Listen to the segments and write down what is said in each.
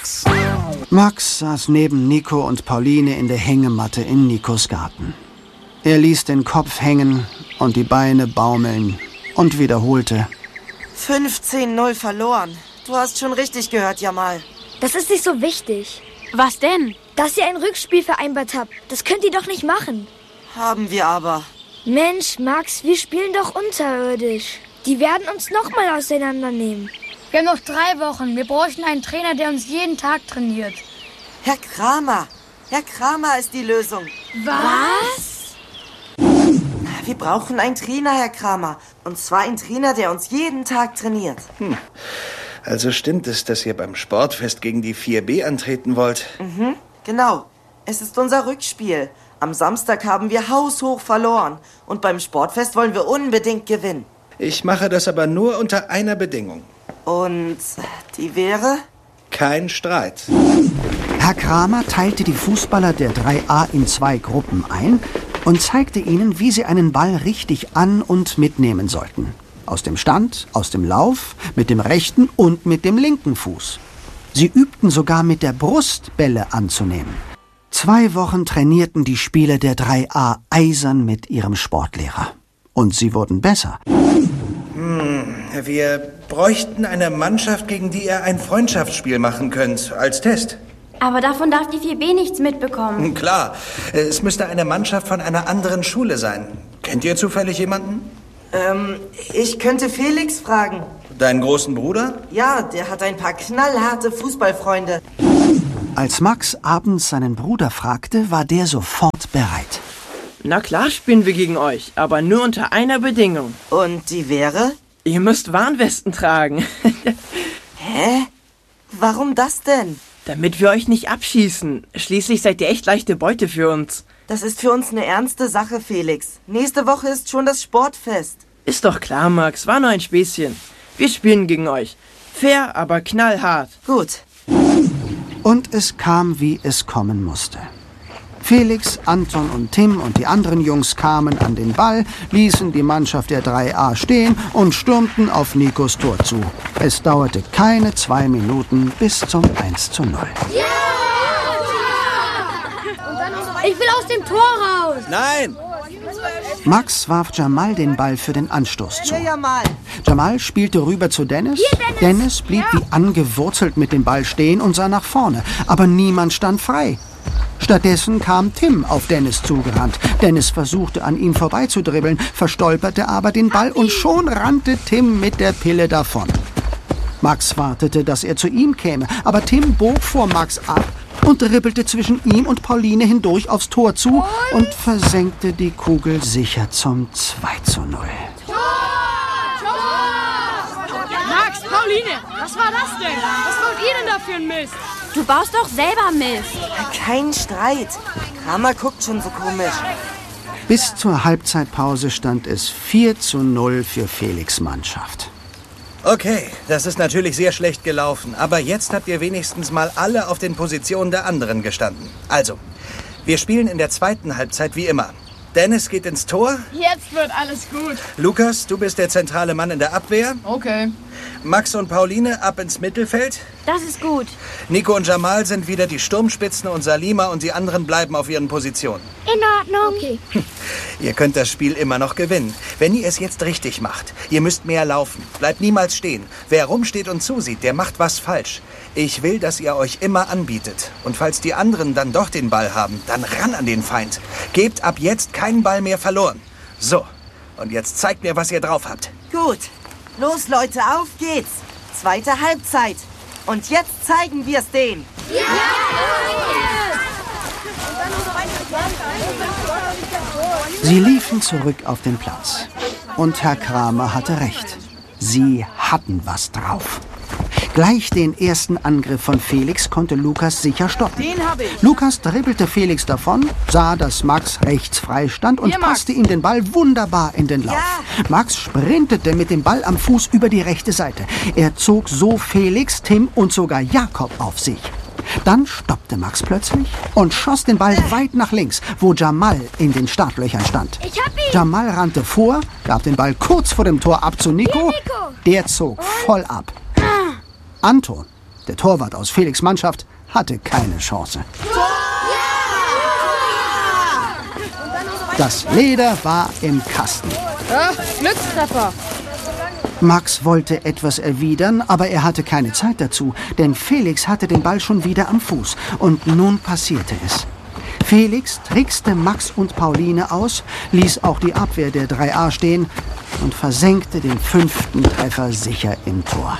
Max! Max saß neben Nico und Pauline in der Hängematte in Nikos Garten. Er ließ den Kopf hängen und die Beine baumeln und wiederholte: 15-0 verloren. Du hast schon richtig gehört, Jamal. Das ist nicht so wichtig. Was denn? Dass ihr ein Rückspiel vereinbart habt, das könnt ihr doch nicht machen. Haben wir aber. Mensch, Max, wir spielen doch unterirdisch. Die werden uns nochmal auseinandernehmen. Wir haben noch 3 Wochen. Wir bräuchten einen Trainer, der uns jeden Tag trainiert. Herr Kramer. Herr Kramer ist die Lösung. Was? Wir brauchen einen Trainer, Herr Kramer. Und zwar einen Trainer, der uns jeden Tag trainiert. Also stimmt es, dass ihr beim Sportfest gegen die 4B antreten wollt? Genau. Es ist unser Rückspiel. Am Samstag haben wir haushoch verloren. Und beim Sportfest wollen wir unbedingt gewinnen. Ich mache das aber nur unter einer Bedingung. Und die wäre? Kein Streit. Herr Kramer teilte die Fußballer der 3a in 2 Gruppen ein und zeigte ihnen, wie sie einen Ball richtig an- und mitnehmen sollten. Aus dem Stand, aus dem Lauf, mit dem rechten und mit dem linken Fuß. Sie übten sogar mit der Brust Bälle anzunehmen. 2 Wochen trainierten die Spieler der 3a eisern mit ihrem Sportlehrer. Und sie wurden besser. Wir bräuchten eine Mannschaft, gegen die ihr ein Freundschaftsspiel machen könnt, als Test. Aber davon darf die 4B nichts mitbekommen. Klar, es müsste eine Mannschaft von einer anderen Schule sein. Kennt ihr zufällig jemanden? Ich könnte Felix fragen. Deinen großen Bruder? Ja, der hat ein paar knallharte Fußballfreunde. Als Max abends seinen Bruder fragte, war der sofort bereit. Na klar spielen wir gegen euch, aber nur unter einer Bedingung. Und die wäre? Ihr müsst Warnwesten tragen. Hä? Warum das denn? Damit wir euch nicht abschießen. Schließlich seid ihr echt leichte Beute für uns. Das ist für uns eine ernste Sache, Felix. Nächste Woche ist schon das Sportfest. Ist doch klar, Max. War nur ein Späßchen. Wir spielen gegen euch. Fair, aber knallhart. Gut. Und es kam, wie es kommen musste. Felix, Anton und Tim und die anderen Jungs kamen an den Ball, ließen die Mannschaft der 3a stehen und stürmten auf Nikos Tor zu. Es dauerte keine 2 Minuten bis zum 1:0. Ja! Ich will aus dem Tor raus. Nein! Max warf Jamal den Ball für den Anstoß zu. Ja, Jamal. Jamal spielte rüber zu Dennis. Dennis blieb wie angewurzelt mit dem Ball stehen und sah nach vorne. Aber niemand stand frei. Stattdessen kam Tim auf Dennis zugerannt. Dennis versuchte, an ihm vorbeizudribbeln, verstolperte aber den Ball und schon rannte Tim mit der Pille davon. Max wartete, dass er zu ihm käme, aber Tim bog vor Max ab und dribbelte zwischen ihm und Pauline hindurch aufs Tor zu und versenkte die Kugel sicher zum 2:0. Max, Pauline, was war das denn? Was wollt ihr denn da für ein Mist? Du baust doch selber Mist. Kein Streit. Kramer guckt schon so komisch. Bis zur Halbzeitpause stand es 4:0 für Felix' Mannschaft. Okay, das ist natürlich sehr schlecht gelaufen, aber jetzt habt ihr wenigstens mal alle auf den Positionen der anderen gestanden. Also, wir spielen in der zweiten Halbzeit wie immer. Dennis geht ins Tor. Jetzt wird alles gut. Lukas, du bist der zentrale Mann in der Abwehr. Okay. Max und Pauline ab ins Mittelfeld. Das ist gut. Nico und Jamal sind wieder die Sturmspitzen und Salima und die anderen bleiben auf ihren Positionen. In Ordnung. Okay. Ihr könnt das Spiel immer noch gewinnen, wenn ihr es jetzt richtig macht. Ihr müsst mehr laufen. Bleibt niemals stehen. Wer rumsteht und zusieht, der macht was falsch. Ich will, dass ihr euch immer anbietet. Und falls die anderen dann doch den Ball haben, dann ran an den Feind. Gebt ab jetzt keinen Ball mehr verloren. So, und jetzt zeigt mir, was ihr drauf habt. Gut. Los, Leute, auf geht's. Zweite Halbzeit. Und jetzt zeigen wir's denen. Sie liefen zurück auf den Platz. Und Herr Kramer hatte recht. Sie hatten was drauf. Gleich den ersten Angriff von Felix konnte Lukas sicher stoppen. Den habe ich. Lukas dribbelte Felix davon, sah, dass Max rechts frei stand und passte ihm den Ball wunderbar in den Lauf. Ja. Max sprintete mit dem Ball am Fuß über die rechte Seite. Er zog so Felix, Tim und sogar Jakob auf sich. Dann stoppte Max plötzlich und schoss den Ball weit nach links, wo Jamal in den Startlöchern stand. Ich hab ihn! Jamal rannte vor, gab den Ball kurz vor dem Tor ab zu Nico. Hier, Nico! Der zog voll ab. Anton der Torwart aus Felix' Mannschaft, hatte keine Chance. Das Leder war im Kasten. Glückstreffer. Max wollte etwas erwidern, aber er hatte keine Zeit dazu, denn Felix hatte den Ball schon wieder am Fuß. Und nun passierte es. Felix trickste Max und Pauline aus, ließ auch die Abwehr der 3a stehen und versenkte den 5. Treffer sicher im Tor.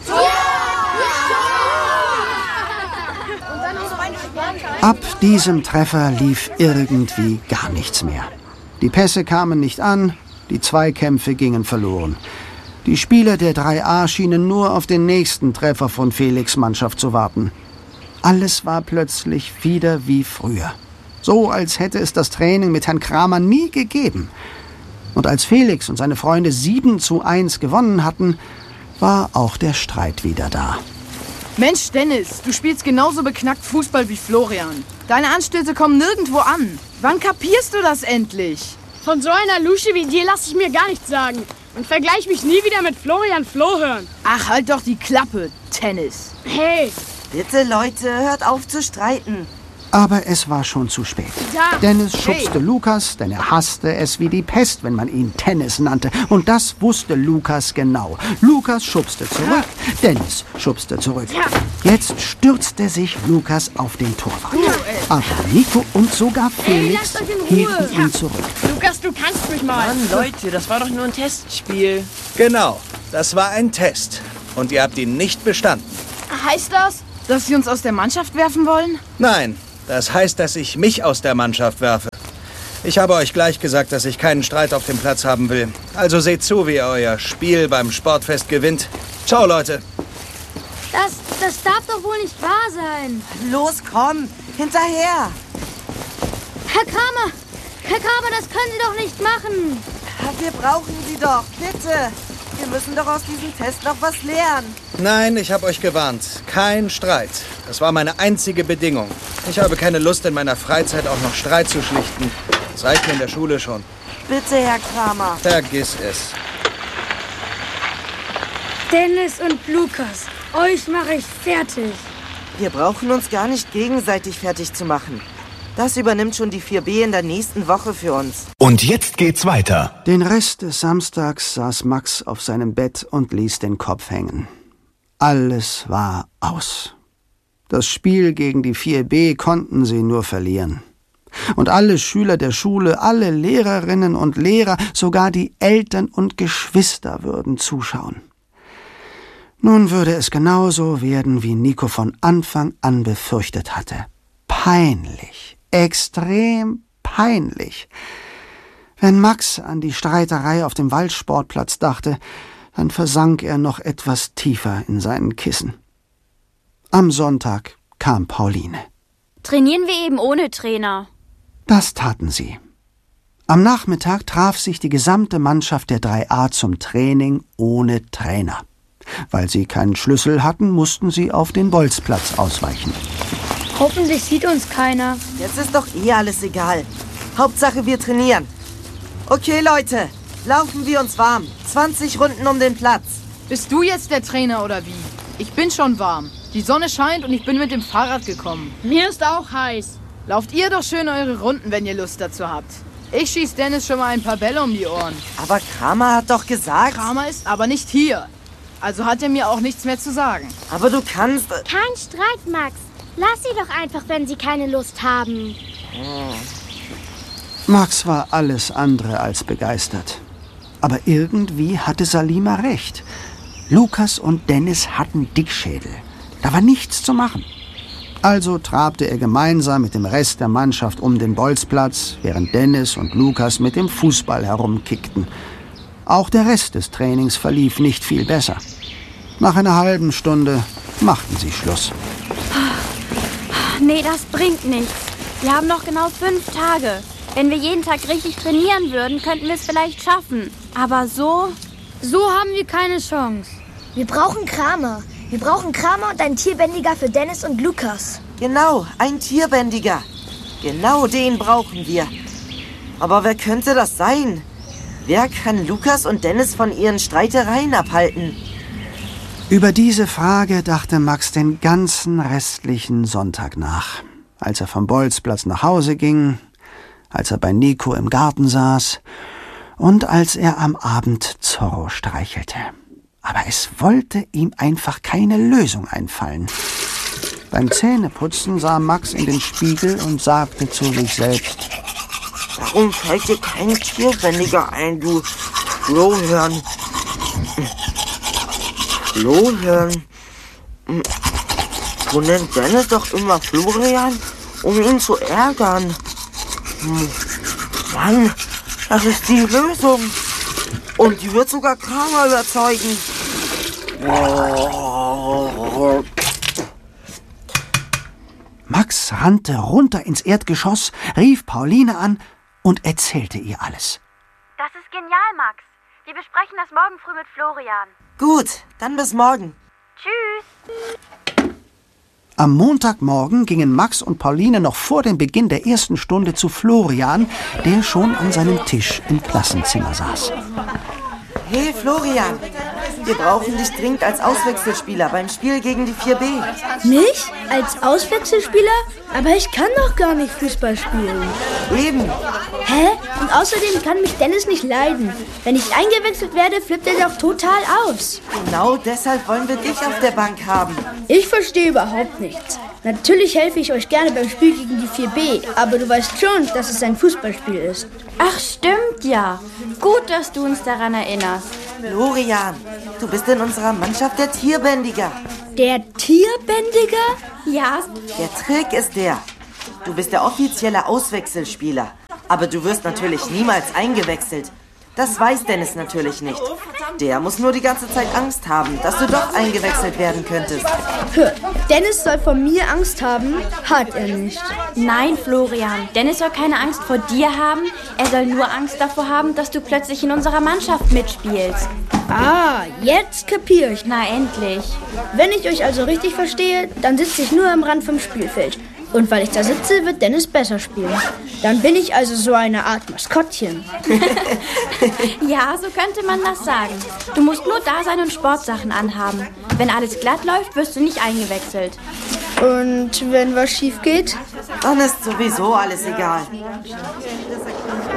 Ab diesem Treffer lief irgendwie gar nichts mehr. Die Pässe kamen nicht an, die Zweikämpfe gingen verloren. Die Spieler der 3a schienen nur auf den nächsten Treffer von Felix' Mannschaft zu warten. Alles war plötzlich wieder wie früher. So, als hätte es das Training mit Herrn Kramer nie gegeben. Und als Felix und seine Freunde 7:1 gewonnen hatten, war auch der Streit wieder da. Mensch, Dennis, du spielst genauso beknackt Fußball wie Florian. Deine Anstöße kommen nirgendwo an. Wann kapierst du das endlich? Von so einer Lusche wie dir lasse ich mir gar nichts sagen. Und vergleich mich nie wieder mit Florian Flohörn. Ach, halt doch die Klappe, Tennis. Hey! Bitte, Leute, hört auf zu streiten. Aber es war schon zu spät. Ja. Dennis schubste Lukas, denn er hasste es wie die Pest, wenn man ihn Tennis nannte. Und das wusste Lukas genau. Lukas schubste zurück, Dennis schubste zurück. Ja. Jetzt stürzte sich Lukas auf den Torwart. Aber Nico und sogar Felix lasst euch in Ruhe. hielten ihn zurück. Lukas, du kannst mich mal. Mann, Leute, das war doch nur ein Testspiel. Genau, das war ein Test. Und ihr habt ihn nicht bestanden. Heißt das, dass sie uns aus der Mannschaft werfen wollen? Nein, das heißt, dass ich mich aus der Mannschaft werfe. Ich habe euch gleich gesagt, dass ich keinen Streit auf dem Platz haben will. Also seht zu, wie ihr euer Spiel beim Sportfest gewinnt. Ciao, Leute. Das darf doch wohl nicht wahr sein. Los, komm, hinterher. Herr Kramer, das können Sie doch nicht machen. Wir brauchen sie doch, bitte. Wir müssen doch aus diesem Test noch was lernen. Nein, ich habe euch gewarnt. Kein Streit. Das war meine einzige Bedingung. Ich habe keine Lust, in meiner Freizeit auch noch Streit zu schlichten. Das reicht mir in der Schule schon. Bitte, Herr Kramer. Vergiss es. Dennis und Lukas, euch mache ich fertig. Wir brauchen uns gar nicht gegenseitig fertig zu machen. Das übernimmt schon die 4b in der nächsten Woche für uns. Und jetzt geht's weiter. Den Rest des Samstags saß Max auf seinem Bett und ließ den Kopf hängen. Alles war aus. Das Spiel gegen die 4b konnten sie nur verlieren. Und alle Schüler der Schule, alle Lehrerinnen und Lehrer, sogar die Eltern und Geschwister würden zuschauen. Nun würde es genauso werden, wie Nico von Anfang an befürchtet hatte. Peinlich, extrem peinlich. Wenn Max an die Streiterei auf dem Waldsportplatz dachte, dann versank er noch etwas tiefer in seinen Kissen. Am Sonntag kam Pauline. Trainieren wir eben ohne Trainer. Das taten sie. Am Nachmittag traf sich die gesamte Mannschaft der 3a zum Training ohne Trainer. Weil sie keinen Schlüssel hatten, mussten sie auf den Bolzplatz ausweichen. Hoffentlich sieht uns keiner. Jetzt ist doch alles egal. Hauptsache, wir trainieren. Okay, Leute, laufen wir uns warm. 20 Runden um den Platz. Bist du jetzt der Trainer oder wie? Ich bin schon warm. Die Sonne scheint und ich bin mit dem Fahrrad gekommen. Mir ist auch heiß. Lauft ihr doch schön eure Runden, wenn ihr Lust dazu habt. Ich schieß Dennis schon mal ein paar Bälle um die Ohren. Aber Kramer hat doch gesagt... Kramer ist aber nicht hier. Also hat er mir auch nichts mehr zu sagen. Aber du kannst... Kein Streit, Max. Lass sie doch einfach, wenn sie keine Lust haben. Max war alles andere als begeistert. Aber irgendwie hatte Salima recht. Lukas und Dennis hatten Dickschädel. Da war nichts zu machen. Also trabte er gemeinsam mit dem Rest der Mannschaft um den Bolzplatz, während Dennis und Lukas mit dem Fußball herumkickten. Auch der Rest des Trainings verlief nicht viel besser. Nach einer halben Stunde machten sie Schluss. Nee, das bringt nichts. Wir haben noch genau 5 Tage. Wenn wir jeden Tag richtig trainieren würden, könnten wir es vielleicht schaffen. Aber so... So haben wir keine Chance. Wir brauchen Kramer. Wir brauchen Kramer und einen Tierbändiger für Dennis und Lukas. Genau, ein Tierbändiger. Genau den brauchen wir. Aber wer könnte das sein? Wer kann Lukas und Dennis von ihren Streitereien abhalten? Über diese Frage dachte Max den ganzen restlichen Sonntag nach. Als er vom Bolzplatz nach Hause ging, als er bei Nico im Garten saß und als er am Abend Zorro streichelte. Aber es wollte ihm einfach keine Lösung einfallen. Beim Zähneputzen sah Max in den Spiegel und sagte zu sich selbst: Warum fällt dir kein Tierbändiger ein, du Flohhirn? Flohhirn? Du nennst Dennis doch immer Florian, um ihn zu ärgern. Mann, das ist die Lösung. Und die wird sogar Kramer überzeugen. Max rannte runter ins Erdgeschoss, rief Pauline an und erzählte ihr alles. Das ist genial, Max. Wir besprechen das morgen früh mit Florian. Gut, dann bis morgen. Tschüss. Am Montagmorgen gingen Max und Pauline noch vor dem Beginn der ersten Stunde zu Florian, der schon an seinem Tisch im Klassenzimmer saß. Hey Florian, wir brauchen dich dringend als Auswechselspieler beim Spiel gegen die 4B. Mich? Als Auswechselspieler? Aber ich kann doch gar nicht Fußball spielen. Eben. Hä? Und außerdem kann mich Dennis nicht leiden. Wenn ich eingewechselt werde, flippt er doch total aus. Genau deshalb wollen wir dich auf der Bank haben. Ich verstehe überhaupt nichts. Natürlich helfe ich euch gerne beim Spiel gegen die 4B, aber du weißt schon, dass es ein Fußballspiel ist. Ach, stimmt ja. Gut, dass du uns daran erinnerst. Florian, du bist in unserer Mannschaft der Tierbändiger. Der Tierbändiger? Ja. Der Trick ist der: Du bist der offizielle Auswechselspieler. Aber du wirst natürlich niemals eingewechselt. Das weiß Dennis natürlich nicht. Der muss nur die ganze Zeit Angst haben, dass du doch eingewechselt werden könntest. Dennis soll vor mir Angst haben? Hat er nicht. Nein, Florian. Dennis soll keine Angst vor dir haben. Er soll nur Angst davor haben, dass du plötzlich in unserer Mannschaft mitspielst. Ah, jetzt kapiere ich. Na, endlich. Wenn ich euch also richtig verstehe, dann sitze ich nur am Rand vom Spielfeld. Und weil ich da sitze, wird Dennis besser spielen. Dann bin ich also so eine Art Maskottchen. Ja, so könnte man das sagen. Du musst nur da sein und Sportsachen anhaben. Wenn alles glatt läuft, wirst du nicht eingewechselt. Und wenn was schief geht? Dann ist sowieso alles egal.